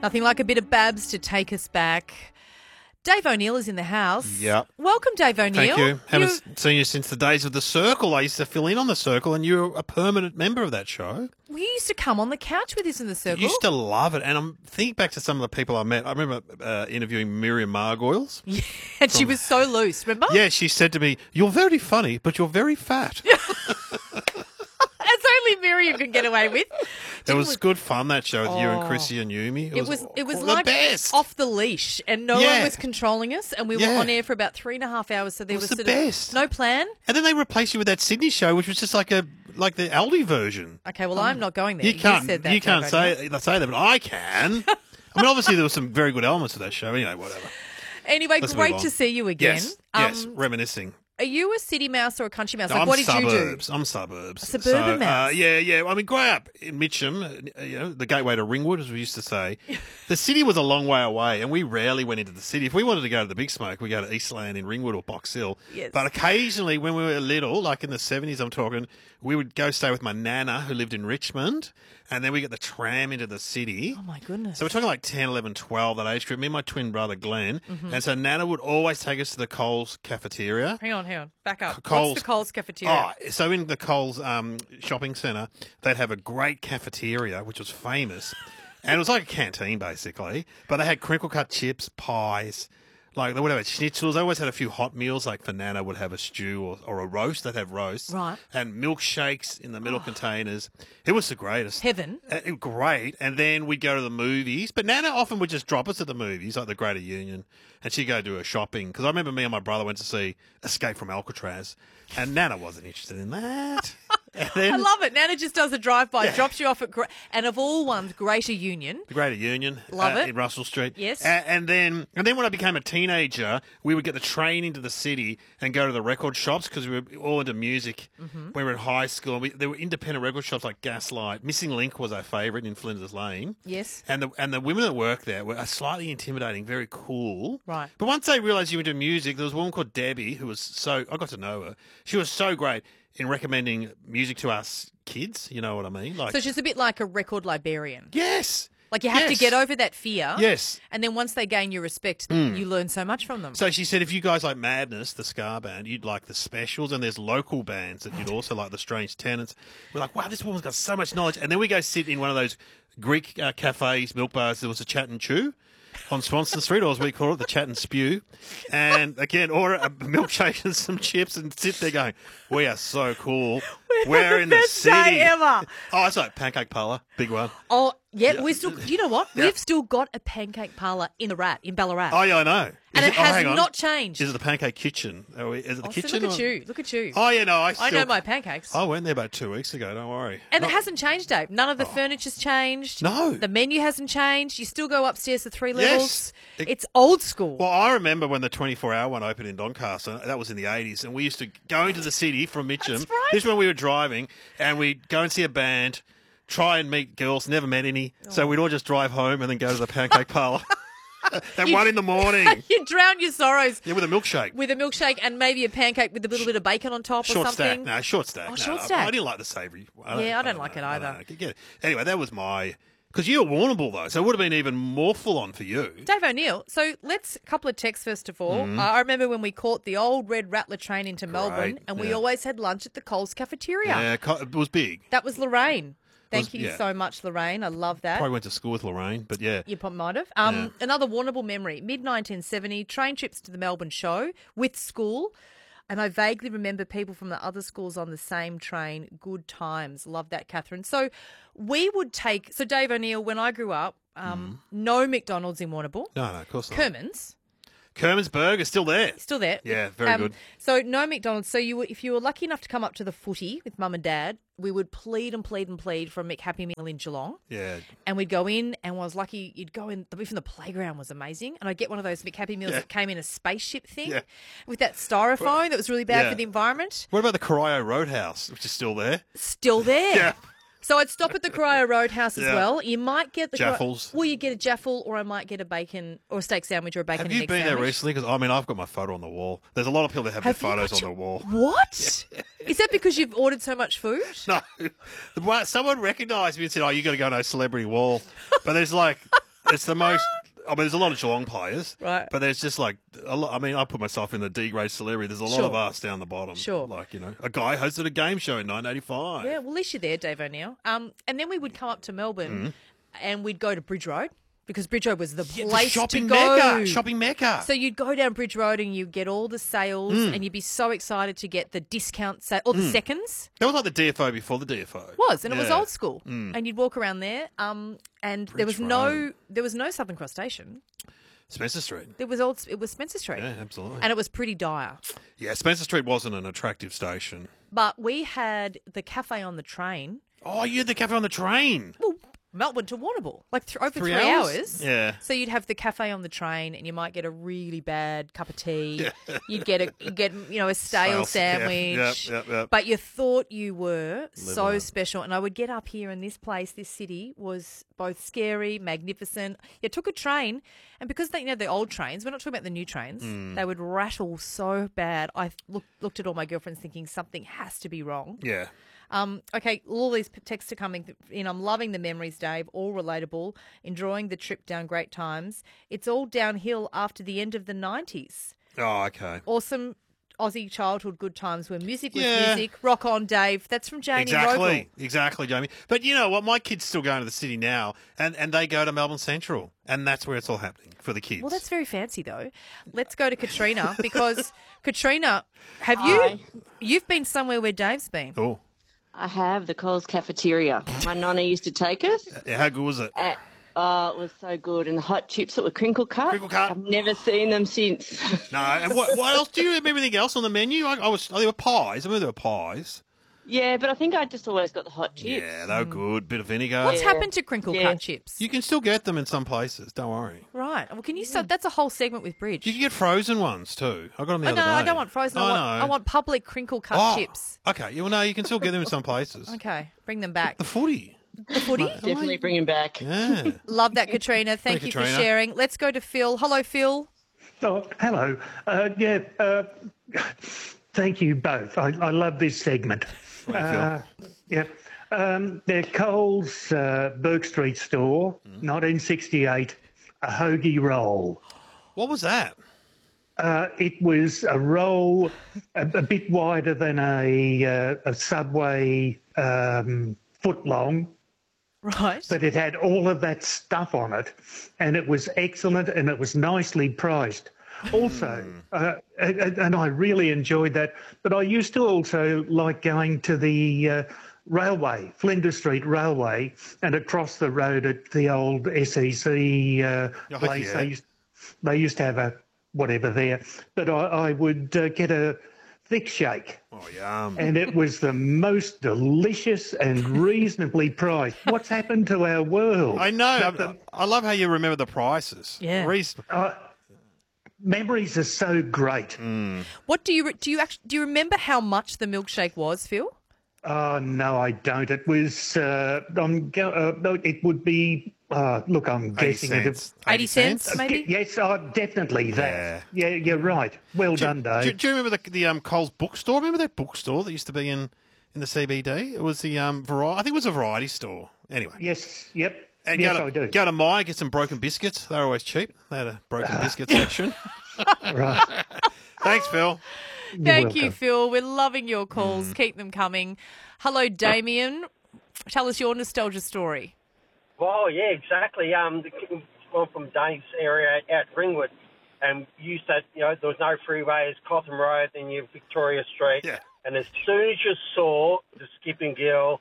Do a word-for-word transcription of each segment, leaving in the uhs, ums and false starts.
Nothing like a bit of Babs to take us back. Dave O'Neill is in the house. Yep. Welcome, Dave O'Neill. Thank you. Haven't seen you since the days of The Circle. I used to fill in on The Circle, and you're a permanent member of that show. We used to come on the couch with us in The Circle. Used to love it. And I'm thinking back to some of the people I met. I remember uh, interviewing Miriam Margoyles. Yeah, and she was so loose, remember? Yeah, she said to me, "You're very funny, but you're very fat." That's only Miriam can get away with. It was good fun, that show with you and Oh. Chrissy and Yumi. It, It was it was the like best. off the leash, and no Yeah. one was controlling us, and we were Yeah. on air for about three and a half hours. So there It was was the sort of best. no plan. And then they replaced you with that Sydney show, which was just like a like the Aldi version. Okay, well I'm not going there. You can't. said that, you can't Dave O'Neill. say say that, but I can. I mean, obviously there were some very good elements of that show. Anyway, whatever. Anyway, Let's great move to on. see you again. Yes. Um, yes. Reminiscing. Are you a city mouse or a country mouse? No, like, I'm what did suburbs. you do? I'm suburbs. A suburban so, mouse? Uh, yeah, yeah. I mean, growing up in Mitcham, uh, you know, the gateway to Ringwood, as we used to say, the city was a long way away, and we rarely went into the city. If we wanted to go to the Big Smoke, we go to Eastland in Ringwood or Box Hill. Yes. But occasionally, when we were little, like in the seventies, I'm talking, we would go stay with my nana who lived in Richmond, and then we get the tram into the city. Oh my goodness! So we're talking like ten, eleven, twelve, that age group. Me and my twin brother, Glenn. Mm-hmm. And so Nana would always take us to the Coles cafeteria. hang on, hang on, back up. Coles- What's the Coles cafeteria? Oh, so in the Coles um, shopping centre, they'd have a great cafeteria, which was famous. And it was like a canteen, basically. But they had crinkle cut chips, pies. Like, they would have schnitzels. They always had a few hot meals. Like, for Nana would have a stew or, or a roast. They'd have roasts. Right. And milkshakes in the middle containers. It was the greatest. Heaven. Uh, it- great. And then we'd go to the movies. But Nana often would just drop us at the movies, like the Greater Union. And she'd go do her shopping. Because I remember me and my brother went to see Escape from Alcatraz. And Nana wasn't interested in that. And then I love it. Nana just does a drive-by, drops you off at, Gre- and of all ones, Greater Union. the Greater Union. Love uh, it. in Russell Street. Yes. A- and then and then when I became a teenager, we would get the train into the city and go to the record shops because we were all into music. Mm-hmm. When we were in high school. We, there were independent record shops like Gaslight. Missing Link was our favourite in Flinders Lane. Yes. And the and the women that worked there were slightly intimidating, very cool. Right. But once they realised you were into music, there was a woman called Debbie who was so I got to know her. She was so great in recommending music to us kids. You know what I mean? Like So she's a bit like a record librarian. yes. Like you have to Yes. get over that fear. Yes. And then once they gain your respect, you learn so much from them. So she said, if you guys like Madness, the ska band, you'd like the Specials, and there's local bands that you'd also like, the Strange Tenants. We're like, wow, this woman's got so much knowledge. And then we go sit in one of those Greek uh, cafes, milk bars. There was a Chat and Chew on Swanston Street, or as we call it, the Chat and Spew. And again, order a milkshake and some chips and sit there going, we are so cool. We're in the best city. day ever. Oh, it's like Pancake Parlour, big one. Oh, yeah, we still. You know what? Yeah. We've still got a pancake parlour in the Rat in Ballarat, Oh, yeah, I know. Is and it oh, has hang on. not changed. Is it the Pancake Kitchen? Are we, is it the Oh, so kitchen? look at or- you! Look at you! Oh, yeah, no, I I still... know my pancakes. I went there about two weeks ago, don't worry. And Not- it hasn't changed, Dave. None of the furniture's changed. No. The menu hasn't changed. You still go upstairs to three Yes. levels. It- It's old school. Well, I remember when the twenty-four hour one opened in Doncaster. That was in the eighties. And we used to go into the city from Mitcham. That's right. This is when we were driving. And we'd go and see a band, try and meet girls, never met any. So we'd all just drive home and then go to the Pancake Parlour. At You- one in the morning. you drown your sorrows Yeah, with a milkshake. with a milkshake and maybe a pancake with a little bit of bacon on top Short or stack. something. No, short stack. Oh, no, short I- stack. I, didn't like the savoury. Yeah, I don't like it know, I either. don't know. I get it. Anyway, that was my... Because you were Warrnambool, though, so it would have been even more full on for you. Dave O'Neill, so let's, a couple of texts first of all. Mm-hmm. Uh, I remember when we caught the old Red Rattler train into Melbourne and we yeah. always had lunch at the Coles cafeteria. Yeah, co- it was big. That was Lorraine. Thank Was- you yeah. so much, Lorraine. I love that. Probably went to school with Lorraine, but yeah. You probably might have. Um, Yeah. Another Warrnambool memory, mid nineteen seventy, train trips to the Melbourne show with school. And I vaguely remember people from the other schools on the same train. Good times. Love that, Catherine. So we would take, so Dave O'Neill, when I grew up, um, no McDonald's in Warrnambool. No, no, of course not. Kerman's. Kerman's Burger still there. Still there. Yeah, very good. So no McDonald's. So you, were, if you were lucky enough to come up to the footy with mum and dad, we would plead and plead and plead for a McHappy Meal in Geelong. Yeah. And we'd go in, and I was lucky you'd go in. Even the playground was amazing. And I'd get one of those McHappy Meals Yeah. that came in a spaceship thing Yeah. with that styrofoam that was really bad Yeah. for the environment. What about the Corio Roadhouse, which is still there? Still there. Yeah. So I'd stop at the Corio Roadhouse as Yeah. well. You might get the Jaffles. Well, you get a jaffle, or I might get a bacon or a steak sandwich or a bacon Have and you egg been there sandwich. recently? Because, I mean, I've got my photo on the wall. There's a lot of people that have, Have their you photos on got the wall. What? Is that because you've ordered so much food? No. The one- Someone recognised me and said, oh, you got to go on a celebrity wall. But there's like... it's the most. I mean, there's a lot of Geelong players, Right. But there's just like a lot. I mean, I put myself in the D grade celebrity. There's a lot Sure. of us down the bottom. Sure. Like you know, a guy hosted a game show in nineteen eighty-five. Yeah, well, at least you're there, Dave O'Neill. Um, and then we would come up to Melbourne and we'd go to Bridge Road because Bridge Road was the Yeah, the place shopping to go. mecca. Shopping mecca. So you'd go down Bridge Road and you'd get all the sales and you'd be so excited to get the discount sale, or the seconds. that was like the D F O before the D F O. Was, and it was Yeah. old school. And you'd walk around there um, and there was Bridge no Road. there was no Southern Cross Station. Spencer Street. There was old, it was Spencer Street. Yeah, absolutely. And it was pretty dire. Yeah, Spencer Street wasn't an attractive station. But we had the cafe on the train. Oh, you had the cafe on the train. Well, Melbourne to Warrnambool, like th- over Three three, hours? hours. Yeah. So you'd have the cafe on the train, and you might get a really bad cup of tea. You'd get a, you'd get you know, a stale Stale, yeah, sandwich. yep, yep, yep. But you thought you were so on. special. And I would get up here, and this place, this city, was both scary, magnificent. You took a train, and because they, you know, the old trains, we're not talking about the new trains. Mm. They would rattle so bad. I look, looked at all my girlfriends, thinking something has to be wrong. Yeah. Um, okay, all these p- texts are coming in. I'm loving the memories, Dave, all relatable, enjoying the trip down great times. It's all downhill after the end of the nineties. Oh, okay. Awesome Aussie childhood good times where music was Yeah. music. Rock on, Dave. That's from Janie Exactly, Rogel. exactly, Jamie. But you know what? My kids still going to the city now, and, and they go to Melbourne Central, and that's where it's all happening for the kids. Well, that's very fancy, though. Let's go to Katrina because, Katrina, have Hi. you, you've been somewhere where Dave's been? Oh, I have the Coles cafeteria. My nonna used to take us. yeah, how good was it? Uh, oh, it was so good. And the hot chips that were crinkle cut. Crinkle cut. I've never seen them since. No, and what, what else? Do you remember anything else on the menu? I, I was. Oh, there were pies. I remember there were pies. Yeah, but I think I just always got the hot chips. Yeah, they were good. Bit of vinegar. What's Yeah. happened to crinkle Yeah. cut chips? You can still get them in some places. Don't worry. Right. Well, can you start? That's a whole segment with Bridge. You can get frozen ones too. I got them the Oh, other no, day. I don't want frozen. I, I want, know. I want public crinkle cut Oh, chips. Okay. Yeah, well, no, you can still get them in some places. Okay, bring them back. The footy. The footy. Definitely bring them back. Yeah. Love that, Katrina. Thank Hey, you for Katrina. sharing. Let's go to Phil. Hello, Phil. Oh, hello. Uh, yeah, uh, thank you both. I, I love this segment. Right, Uh, yeah. Um, the Coles uh, Burke Street store, nineteen sixty-eight, a hoagie roll. What was that? Uh, it was a roll a, a bit wider than a, uh, a Subway um, foot long, Right. but it had all of that stuff on it, and it was excellent and it was nicely priced. Also, uh, and, and I really enjoyed that, but I used to also like going to the uh, railway, Flinders Street Railway, and across the road at the old S E C uh, Oh, place. yeah. They, used, they used to have a whatever there, but I, I would uh, get a thick shake. Oh, yum. And it was the most delicious and reasonably priced. What's happened to our world? I know. Nothing. I love how you remember the prices. Yeah. Reas- Uh, memories are so great. What do you re- do? You actually do you remember how much the milkshake was, Phil? Oh no, I don't. It was. Uh, I'm. Go- uh, no, it would be. Uh, look, I'm eighty guessing it. cents. Eighty cents, maybe. Yes, oh, definitely that. Yeah. you're right. Well Do, done, do, Dave. do you remember the, the um, Coles bookstore? Remember that bookstore that used to be in, in the C B D? It was the um, variety. I think it was a variety store. Anyway. Yes. Yep. And yes, go to, I do. Go to Myer, get some broken biscuits. They're always cheap. They had a broken biscuit section. Right. Thanks, Phil. You're Thank you, welcome. Phil. We're loving your calls. Mm. Keep them coming. Hello, Damien. Tell us your nostalgia story. Well, yeah, exactly. Um, the, well, from Dave's area out Ringwood, and you said, you know, there was no freeways, Cotham Road, then you Victoria Street. Yeah. And as soon as you saw the skipping girl,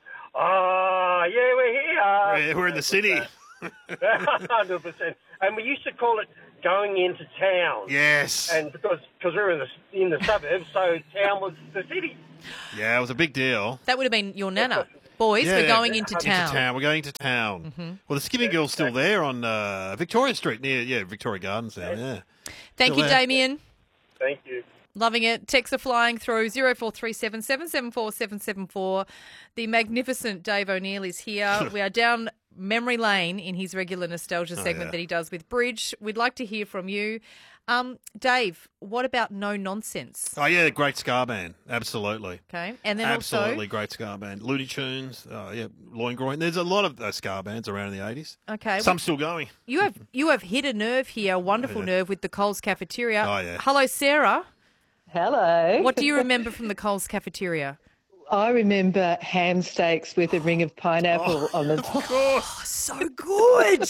oh, yeah, we're here. Yeah, we're in the city. one hundred percent. And we used to call it going into town. Yes. And because cause we were in the, in the suburbs, so town was the city. Yeah, it was a big deal. That would have been your nana. Boys, Yeah, we're yeah. going into Into town. town. We're going to town. Well, the skipping girl's still there on uh, Victoria Street near, yeah, Victoria Gardens now, yeah. Thank Still you, there. Damien. Thank you. Loving it. Texts are flying through zero four three seven, seven seven four, seven seven four. The magnificent Dave O'Neill is here. We are down memory lane in his regular nostalgia segment Oh, yeah. that he does with Bridge. We'd like to hear from you. Um, Dave, what about No Nonsense? Oh, yeah, great ska band. Absolutely. Okay. And then Absolutely also, great ska band. Looney Tunes, oh, yeah, Loin Groin. There's a lot of uh, ska bands around in the eighties. okay, Some still going. you have you have hit a nerve here, a wonderful yeah. nerve with the Coles Cafeteria. Oh, yeah. Hello, Sarah. Hello. What do you remember from the Coles Cafeteria? I remember ham steaks with a ring of pineapple on the top. Of course. So good.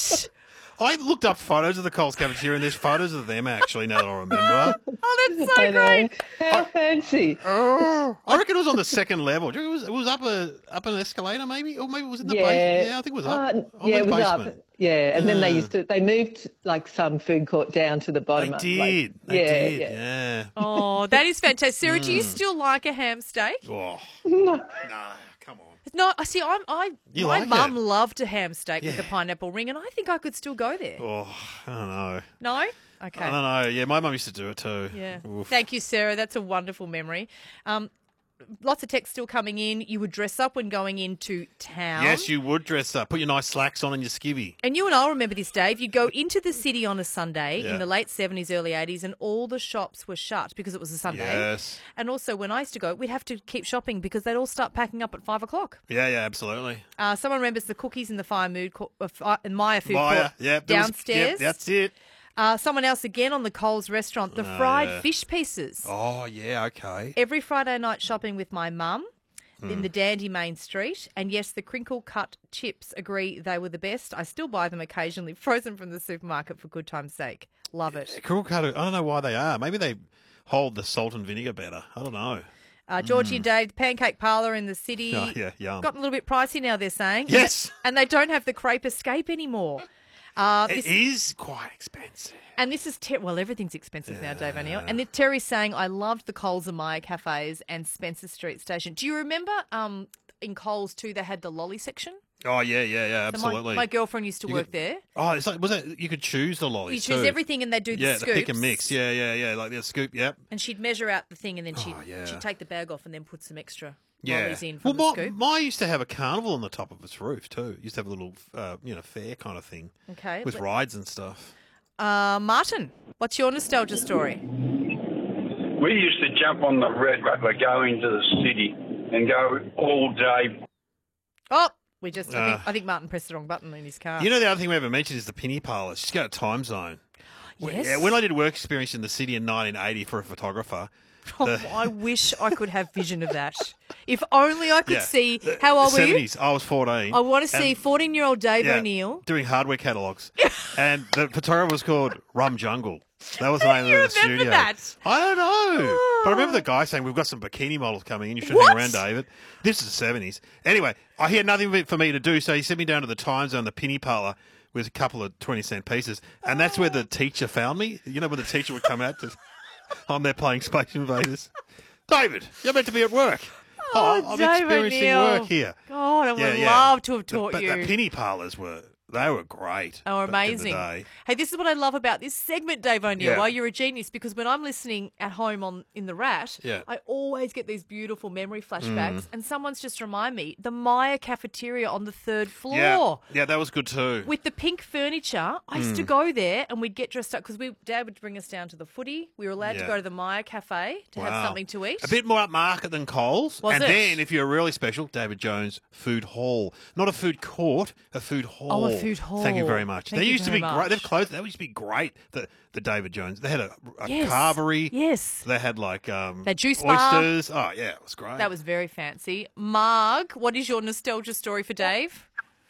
I looked up photos of the Coles Cafeteria, and there's photos of them, actually, now that I remember. Oh, that's so I know. great. How fancy. Oh, I reckon it was on the second level. Do you think It was, it was up a up an escalator, maybe, or maybe it was in the Yeah. basement. Yeah, I think it was up. Uh, Oh, yeah, in it the was basement. up. Yeah, and then they Yeah. used to, they moved like some food court down to the They bottom. did. Like, they yeah, did. yeah. Yeah. Oh, that is fantastic. Sarah, do Mm. you still like a ham steak? Oh, No. no, come on. No, I see. I'm. I You my like mum it? loved a ham steak with Yeah. the pineapple ring, and I think I could still go there. Oh, I don't know. No. Okay. I don't know. Yeah, my mum used to do it too. Yeah. Oof. Thank you, Sarah. That's a wonderful memory. Um, lots of text still coming in. You would dress up when going into town. Yes, you would dress up. Put your nice slacks on and your skivvy. And you and I'll remember this, Dave. You'd go into the city on a Sunday Yeah. in the late seventies, early eighties, and all the shops were shut because it was a Sunday. Yes. And also, when I used to go, we'd have to keep shopping because they'd all start packing up at five o'clock. Yeah, yeah, absolutely. Uh, someone remembers the cookies in the Fire Mood co- uh, Fi- in Maya Food Maya, Court yeah, there was- downstairs. yep, that's it. Uh, someone else again on the Coles restaurant, the Oh, fried yeah. fish pieces. Oh, yeah, okay. Every Friday night shopping with my mum Hmm. in the Dandy Main Street. And yes, the crinkle cut chips, agree they were the best. I still buy them occasionally, frozen from the supermarket for good time's sake. Love it. Cool cut. I don't know why they are. Maybe they hold the salt and vinegar better. I don't know. Uh, Georgie and Dave, Pancake Parlour in the city. Oh, yeah, yum. Got a little bit pricey now, they're saying. Yes. And they don't have the crepe escape anymore. Uh, It this, is quite expensive. and this is, ter- well, everything's expensive now, Dave O'Neill. And the, Terry's saying, I loved the Coles and Maya cafes and Spencer Street Station. Do you remember um, in Coles too, they had the lolly section? Oh, yeah, yeah, yeah, So my- absolutely. My, girlfriend used to You work could- there. Oh, it's like, was it, you could choose the lollies You choose too. everything and they do the Yeah, scoops. the pick and mix. Yeah, yeah, yeah, like the scoop, yep. And she'd measure out the thing and then she'd, Oh, yeah. she'd take the bag off and then put some extra Yeah. lollies in Well, from the my, scoop. my used to have a carnival on the top of its roof too. Used to have a little, uh, you know, fair kind of thing Okay. with but- rides and stuff. Uh, Martin, what's your nostalgia story? We used to jump on the Red Rover, go into the city, and go all day. Oh, we just, I, think, Uh, I think Martin pressed the wrong button in his car. You know, the other thing we haven't mentioned is the penny parlours. Just go to Time Zone. Yes. Yeah, when I did work experience in the city in nineteen eighty for a photographer. Oh, the- I wish I could have vision of that. If only I could Yeah. see. The How old were you? seventies. I was fourteen. I want to see And- fourteen-year-old Dave yeah, O'Neill. doing hardware catalogues. And the photographer was called Rum Jungle. That was the name you of the remember studio. that? I don't know. But I remember the guy saying, we've got some bikini models coming in. You should What? hang around, David. This is the seventies. Anyway, I had nothing for me to do, so he sent me down to the Time Zone, the penny parlour, with a couple of twenty cent pieces. And that's where the teacher found me. You know, when the teacher would come out to, I'm there playing Space Invaders. David, you're meant to be at work. Oh, I'm Dave experiencing O'Neill. work here. God, I would Yeah, have yeah. loved to have The- taught but you. the penny parlours were, they were great. Oh, back in the amazing. day. Hey, this is what I love about this segment, Dave O'Neill, Yeah. why you're a genius, because when I'm listening at home on in the Rat, Yeah. I always get these beautiful memory flashbacks, Mm. and someone's just remind me, the Maya cafeteria on the third floor. Yeah, yeah, that was good too. With the pink furniture, I used Mm. to go there and we'd get dressed up because we Dad would bring us down to the footy. We were allowed to Yeah. go to the Maya Cafe to have Wow. something to eat. A bit more upmarket than Coles. Was and it? then, if you're really special, David Jones Food Hall. Not a food court, a food hall. Oh, a food hall. Thank you very much. Thank they you used to very be great. much. They've closed. They used to be great. The the David Jones. They had a, a Yes. carvery. Yes. They had like um, That juice bar. oysters. Oh yeah, it was great. That was very fancy. Marg, what is your nostalgia story for Dave?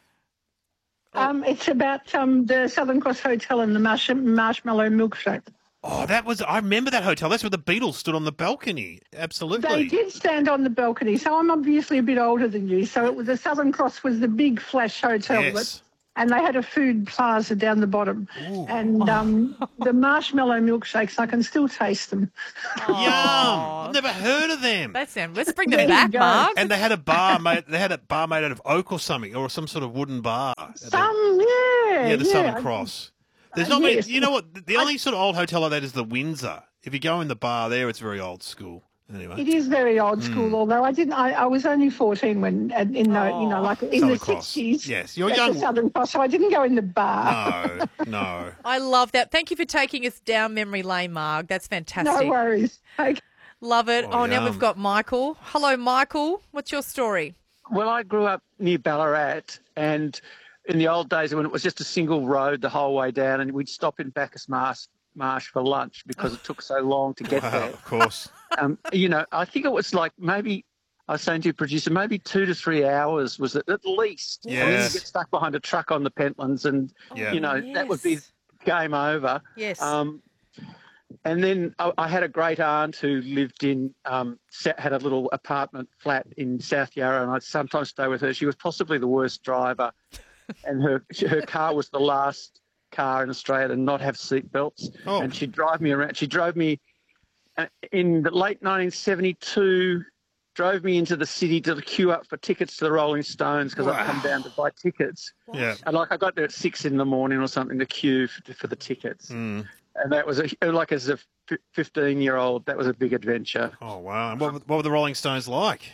Um, it's about um, the Southern Cross Hotel and the marsh- marshmallow milkshake. Oh, that was. I remember that hotel. That's where the Beatles stood on the balcony. Absolutely. They did stand on the balcony, so I'm obviously a bit older than you. So it was the Southern Cross was the big flash hotel, Yes. that, and they had a food plaza down the bottom. And um, the marshmallow milkshakes, I can still taste them. Yum! I've never heard of them. That sound. Let's bring There them you back, go. Marg. And they had a bar made. They had a bar made out of oak or something, or some sort of wooden bar. Some, yeah, Yeah, the yeah. Southern Cross. There's Uh, not many. yes. You know what? The only sort of old hotel like that is the Windsor. If you go in the bar there, it's very old school. Anyway. It is very old school, although I didn't. I, I was only fourteen when, and in the, you know, like in Southern the Cross. sixties. Yes, you're at young. the Southern Cross, so I didn't go in the bar. No, no. I love that. Thank you for taking us down memory lane, Marg. That's fantastic. No worries. Okay. Love it. Oh, Oh, now yum. we've got Michael. Hello, Michael. What's your story? Well, I grew up near Ballarat, and in the old days when it was just a single road the whole way down, and we'd stop in Bacchus Marsh, Marsh for lunch because it took so long to get Wow, there. of course. Um, you know, I think it was like maybe, I was saying to your producer, maybe two to three hours was it at least. And then you Yes. get stuck behind a truck on the Pentlands and, Yeah. you know, that would be Yes. game over. Yes. Um, and then I, I had a great aunt who lived in, um, sa- had a little apartment flat in South Yarra, and I'd sometimes stay with her. She was possibly the worst driver, and her her car was the last car in Australia to not have seat belts. Oh. And she'd drive me around. She drove me uh, in the late nineteen seventy-two, drove me into the city to queue up for tickets to the Rolling Stones because I'd come down to buy tickets. Yeah. And like I got there at six in the morning or something to queue for, for the tickets. Mm. And that was a, like as a fifteen-year-old, that was a big adventure. Oh, wow. And what, were- what were the Rolling Stones like?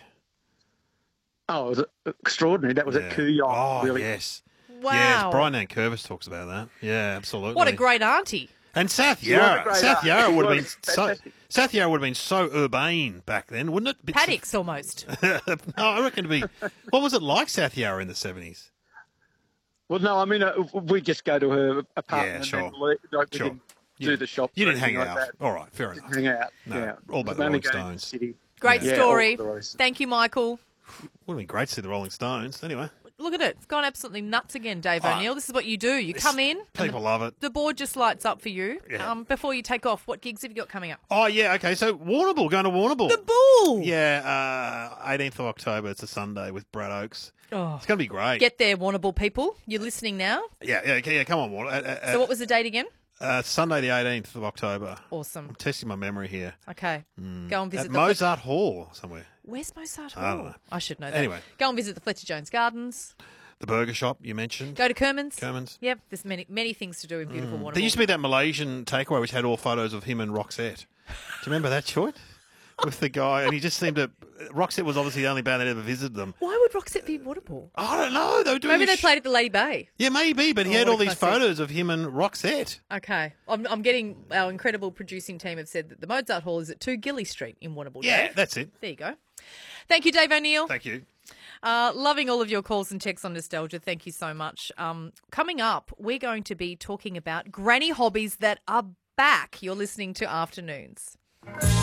Oh, it was extraordinary. That was Yeah. at Kooyong. Oh, really. yes. Wow. Yes, Brian Nankervis talks about that. Yeah, absolutely. What a great auntie. And South She was a Yarra. great South aunt. Yarra She would have was been so. fantastic. South Yarra would have been so urbane back then, wouldn't it? Bits of- Paddocks almost. no, I reckon to be. What was it like, South Yarra in the seventies? Well, no, I mean, uh, we just go to her apartment Yeah, sure. and then leave, like, we Sure. can do the shop. You or didn't hang anything out. like that. All right, fair enough. Hang out. No, yeah. all about the Mainly Rolling go to the Stones. city. Great Yeah. story. Yeah, all the rest. Thank you, Michael. Would have been great to see the Rolling Stones. Anyway, Look at it. It's gone absolutely nuts again, Dave Oh, O'Neill. This is what you do. You come in. and people the, love it. the board just lights up for you. Yeah. Um, before you take off, what gigs have you got coming up? Oh, yeah, okay. So Warrnambool, going to Warrnambool. The Bull. Yeah, uh, eighteenth of October. It's a Sunday with Brad Oakes. Oh. It's going to be great. Get there, Warrnambool people. You're listening now. Yeah, yeah, okay, yeah. Come on, Warner. Uh, uh, So what was the date again? uh, Sunday, the eighteenth of October. Awesome. I'm testing my memory here. Okay. Go and visit At the Mozart Hall somewhere. Where's Mozart I don't Hall? know. I should know that. Anyway. Go and visit the Fletcher Jones Gardens. The burger shop you mentioned. Go to Kerman's. Kerman's. Yep. There's many many things to do in beautiful Warrnambool. There used to be that Malaysian takeaway which had all photos of him and Roxette. Do you remember that, Choit? With the guy, and he just seemed to. Roxette was obviously the only band that ever visited them. Why would Roxette be in Warrnambool? I don't know. They were doing Maybe they this sh- played at the Lady Bay. Yeah, maybe, but he Oh, had what all a these classic. photos of him and Roxette. Okay. I'm, I'm getting, our incredible producing team have said that the Mozart Hall is at two Gilly Street in Warrnambool. Yeah, Dave. that's it. There you go. Thank you, Dave O'Neill. Thank you. Uh, loving all of your calls and texts on nostalgia. Thank you so much. Um, coming up, we're going to be talking about granny hobbies that are back. You're listening to Afternoons.